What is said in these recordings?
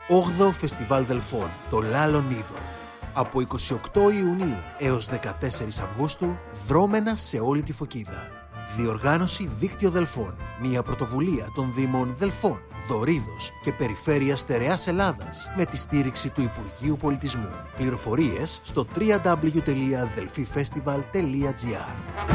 8ο Φεστιβάλ Δελφών, το Λάλον Είδωρ. Από 28 Ιουνίου έως 14 Αυγούστου, δρόμενα σε όλη τη Φωκίδα. Διοργάνωση Δίκτυο Δελφών, μια πρωτοβουλία των Δήμων Δελφών, Δωρίδος και Περιφέρειας Στερεάς Ελλάδας με τη στήριξη του Υπουργείου Πολιτισμού. Πληροφορίες στο www.delfifestival.gr.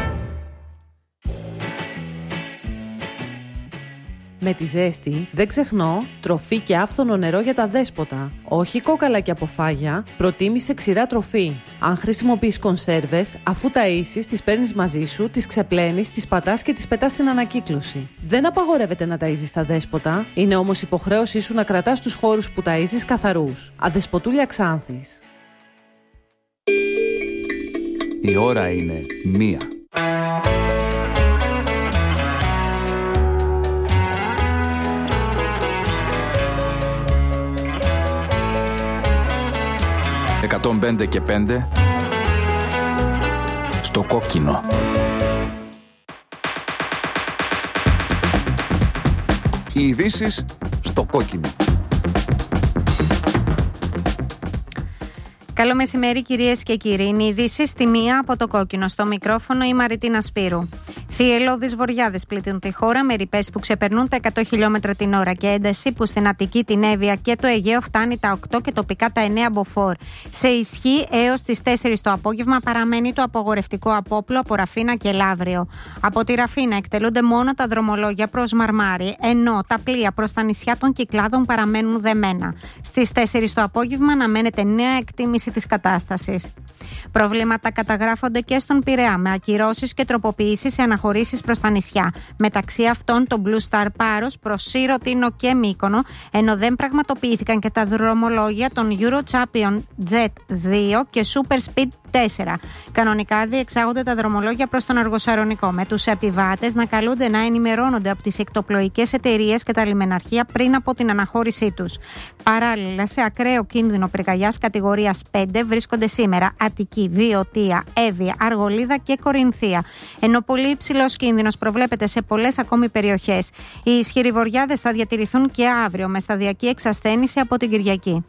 Με τη ζέστη δεν ξεχνώ τροφή και άφθονο νερό για τα δέσποτα. Όχι κόκαλα και αποφάγια, προτίμησε ξηρά τροφή. Αν χρησιμοποιείς κονσέρβες, αφού ταΐσεις, τις παίρνεις μαζί σου, τις ξεπλένεις, τις πατάς και τις πετάς στην ανακύκλωση. Δεν απαγορεύεται να ταΐζεις τα δέσποτα, είναι όμως υποχρέωσή σου να κρατάς τους χώρους που ταΐζεις καθαρούς. Αδεσποτούλια Ξάνθης. Η ώρα είναι 1. «105 και 5» στο κόκκινο. Οι ειδήσεις στο κόκκινο. Καλό μεσημέρι κυρίες και κύριοι. Είναι οι ειδήσεις στη 1 από το κόκκινο. Στο μικρόφωνο η Μαριτίνα Σπύρου. Θυελλώδεις βοριάδες πλήττουν τη χώρα με ρηπές που ξεπερνούν τα 100 χιλιόμετρα την ώρα και ένταση που στην Αττική, την Εύβοια και το Αιγαίο φτάνει τα 8 και τοπικά τα 9 μποφόρ. Σε ισχύ έως τις 4 το απόγευμα παραμένει το απογορευτικό απόπλο από Ραφίνα και Λαύριο. Από τη Ραφίνα εκτελούνται μόνο τα δρομολόγια προς Μαρμάρι, ενώ τα πλοία προς τα νησιά των Κυκλάδων παραμένουν δεμένα. Στις 4 το απόγευμα αναμένεται νέα εκτίμηση της κατάστασης. Προβλήματα καταγράφονται και στον Πειραιά με ακυρώσεις και τροποποιήσεις σε αναχωρήσεις προς τα νησιά. Μεταξύ αυτών το Blue Star Πάρος προς Σύρο, Τίνο και Μύκονο, ενώ δεν πραγματοποιήθηκαν και τα δρομολόγια των Euro Champion Jet 2 και Super Speed 4. Κανονικά διεξάγονται τα δρομολόγια προς τον Αργοσαρονικό, με τους επιβάτες να καλούνται να ενημερώνονται από τις εκτοπλοϊκές εταιρείες και τα λιμεναρχεία πριν από την αναχώρησή τους. Παράλληλα, σε ακραίο κίνδυνο πυρκαγιάς κατηγορίας 5 βρίσκονται σήμερα Αττική, Βιωτία, Εύβοια, Αργολίδα και Κορινθία. Ενώ πολύ υψηλός κίνδυνος προβλέπεται σε πολλές ακόμη περιοχές. Οι ισχυροί βοριάδες θα διατηρηθούν και αύριο, με σταδιακή εξασθένηση από την Κυριακή.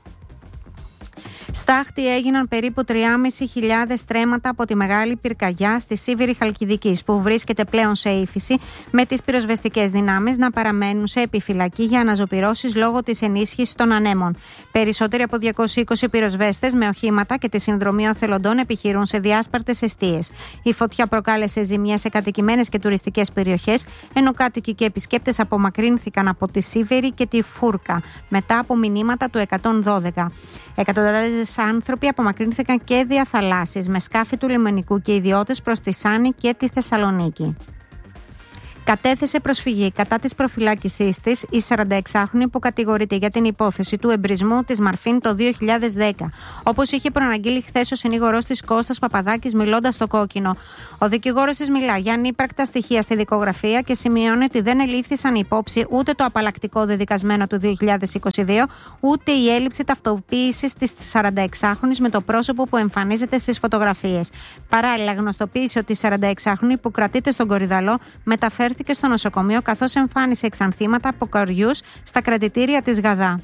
Στάχτη έγιναν περίπου 3.500 στρέμματα από τη μεγάλη πυρκαγιά στη Σίβηρη Χαλκιδικής, που βρίσκεται πλέον σε ύφεση, με τις πυροσβεστικές δυνάμεις να παραμένουν σε επιφυλακή για αναζωπυρώσεις λόγω της ενίσχυσης των ανέμων. Περισσότεροι από 220 πυροσβέστες με οχήματα και τη συνδρομή οθελοντών επιχειρούν σε διάσπαρτες εστίες. Η φωτιά προκάλεσε ζημιές σε κατοικημένες και τουριστικές περιοχές, ενώ κάτοικοι και επισκέπτες απομακρύνθηκαν από τη Σίβηρη και τη Φούρκα, μετά από μηνύματα του 112. Εκατοντάδες άνθρωποι απομακρύνθηκαν και διαθαλάσσεις με σκάφη του λιμενικού και ιδιώτες προς τη Σάνη και τη Θεσσαλονίκη. Κατέθεσε προσφυγή κατά της προφυλάκησής της η 46χρονη που κατηγορείται για την υπόθεση του εμπρισμού της Μαρφίν το 2010. Όπως είχε προαναγγείλει χθες ο συνήγορος της Κώστας Παπαδάκης, μιλώντας στο κόκκινο. Ο δικηγόρος της μιλά για ανύπαρκτα στοιχεία στη δικογραφία και σημειώνει ότι δεν ελήφθησαν υπόψη ούτε το απαλλακτικό δεδικασμένο του 2022, ούτε η έλλειψη ταυτοποίησης της 46χρονης με το πρόσωπο που εμφανίζεται στις φωτογραφίες. Παράλληλα, γνωστοποίησε ότι η 46χρονη που κρατείται στον Κορυδαλό μεταφέρθηκε στο νοσοκομείο, καθώς εμφάνισε εξανθήματα από κοριούς στα κρατητήρια της Γαδά.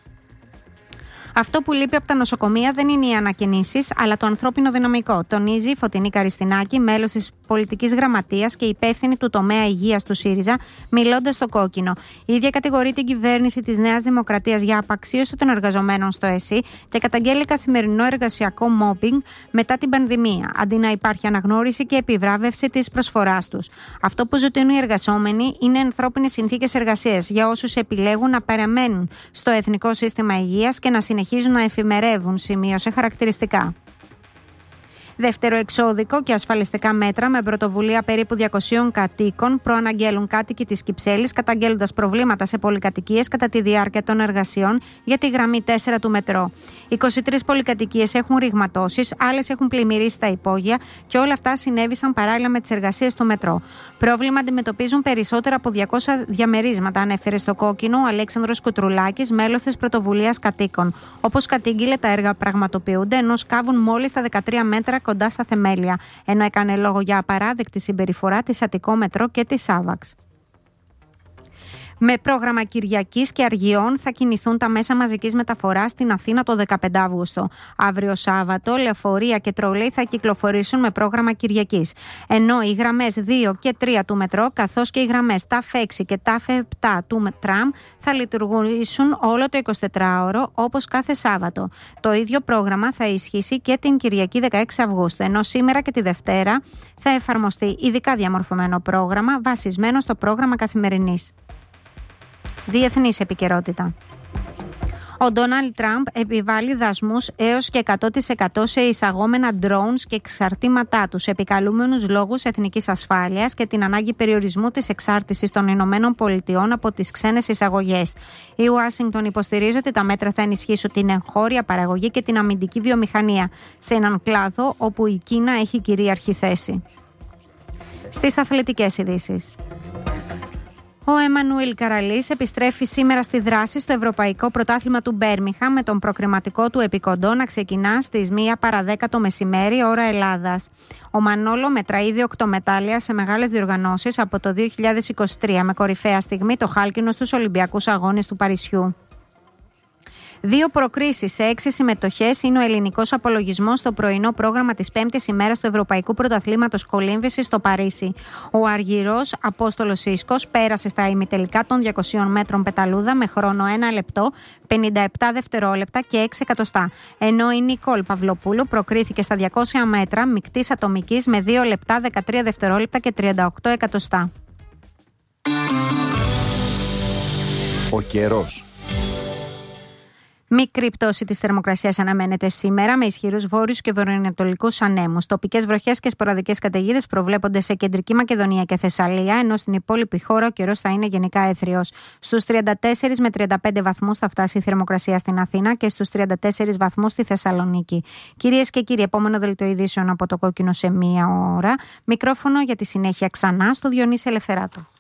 Αυτό που λείπει από τα νοσοκομεία δεν είναι οι ανακαινήσεις, αλλά το ανθρώπινο δυναμικό, τονίζει η Φωτεινή Καριστινάκη, μέλος της πολιτικής γραμματείας και υπεύθυνη του τομέα υγείας του ΣΥΡΙΖΑ, μιλώντας στο κόκκινο. Η ίδια κατηγορεί την κυβέρνηση της Νέας Δημοκρατίας για απαξίωση των εργαζομένων στο ΕΣΥ και καταγγέλει καθημερινό εργασιακό μόμπινγκ μετά την πανδημία, αντί να υπάρχει αναγνώριση και επιβράβευση της προσφοράς τους. Αυτό που ζητούν οι εργαζόμενοι είναι ανθρώπινες συνθήκες εργασίας για όσους επιλέγουν να παραμένουν στο Εθνικό Σύστημα Υγείας και να συνεχίζουν να εφημερεύουν, σημείωσε χαρακτηριστικά. Δεύτερο εξώδικο και ασφαλιστικά μέτρα με πρωτοβουλία περίπου 200 κατοίκων προαναγγέλουν κάτοικοι της Κυψέλης, καταγγέλλοντας προβλήματα σε πολυκατοικίες κατά τη διάρκεια των εργασιών για τη γραμμή 4 του μετρό. 23 πολυκατοικίες έχουν ρηγματώσεις, άλλες έχουν πλημμυρίσει τα υπόγεια και όλα αυτά συνέβησαν παράλληλα με τις εργασίες του μετρό. Πρόβλημα αντιμετωπίζουν περισσότερα από 200 διαμερίσματα, ανέφερε στο κόκκινο ο Αλέξανδρος Κουτρουλάκης, μέλος της πρωτοβουλίας κατοίκων. Όπως κατήγγειλε, τα έργα πραγματοποιούνται ενώ σκάβουν μόλις τα 13 μέτρα κοντά στα θεμέλια, ενώ έκανε λόγο για απαράδεκτη συμπεριφορά της Αττικό Μετρό και της Άβαξ. Με πρόγραμμα Κυριακής και Αργιών θα κινηθούν τα μέσα μαζικής μεταφοράς στην Αθήνα το 15 Αύγουστο. Αύριο Σάββατο, λεωφορεία και τρολέι θα κυκλοφορήσουν με πρόγραμμα Κυριακής. Ενώ οι γραμμές 2 και 3 του μετρό, καθώς και οι γραμμές ΤΑΦ6 και ΤΑΦ7 του τραμ θα λειτουργήσουν όλο το 24ωρο όπως κάθε Σάββατο. Το ίδιο πρόγραμμα θα ισχύσει και την Κυριακή 16 Αυγούστου, ενώ σήμερα και τη Δευτέρα θα εφαρμοστεί ειδικά διαμορφωμένο πρόγραμμα βασισμένο στο πρόγραμμα καθημερινής. Διεθνής επικαιρότητα. Ο Ντόναλντ Τραμπ επιβάλλει δασμούς έως και 100% σε εισαγόμενα drones και εξαρτήματά τους, επικαλούμενους λόγους εθνικής ασφάλειας και την ανάγκη περιορισμού της εξάρτησης των Ηνωμένων Πολιτειών από τις ξένες εισαγωγές. Η Ουάσιγκτον υποστηρίζει ότι τα μέτρα θα ενισχύσουν την εγχώρια παραγωγή και την αμυντική βιομηχανία, σε έναν κλάδο όπου η Κίνα έχει κυρίαρχη θέση. Στις αθλητικές ειδήσεις. Ο Εμμανουήλ Καραλής επιστρέφει σήμερα στη δράση στο Ευρωπαϊκό Πρωτάθλημα του Μπέρμιγχαμ με τον προκριματικό του επικοντό να ξεκινά στις 1 παρά 10 το μεσημέρι ώρα Ελλάδας. Ο Μανόλο μετρά ήδη 8 μετάλλια σε μεγάλες διοργανώσεις από το 2023 με κορυφαία στιγμή το χάλκινο στους Ολυμπιακούς Αγώνες του Παρισιού. 2 προκρίσεις σε 6 συμμετοχές είναι ο ελληνικός απολογισμός στο πρωινό πρόγραμμα της 5ης ημέρας του Ευρωπαϊκού Πρωταθλήματος Κολύμβησης στο Παρίσι. Ο Αργυρός Απόστολος Ίσκος πέρασε στα ημιτελικά των 200 μέτρων πεταλούδα με χρόνο 1 λεπτό, 57 δευτερόλεπτα και 6 εκατοστά. Ενώ η Νικόλ Παυλοπούλου προκρίθηκε στα 200 μέτρα μικτής ατομικής με 2 λεπτά, 13 δευτερόλεπτα και 38 εκατοστά. Ο καιρός. Μικρή πτώση της θερμοκρασίας αναμένεται σήμερα με ισχυρούς βόρειους και βορειοανατολικούς ανέμους. Τοπικές βροχές και σποραδικές καταιγίδες προβλέπονται σε κεντρική Μακεδονία και Θεσσαλία, ενώ στην υπόλοιπη χώρα ο καιρός θα είναι γενικά έθριος. Στους 34 με 35 βαθμούς θα φτάσει η θερμοκρασία στην Αθήνα και στους 34 βαθμούς στη Θεσσαλονίκη. Κυρίες και κύριοι, επόμενο δελτίο ειδήσεων από το Κόκκινο σε 1 ώρα. Μικρόφωνο για τη συνέχεια ξανά στο Διονύση Ελευθεράτο.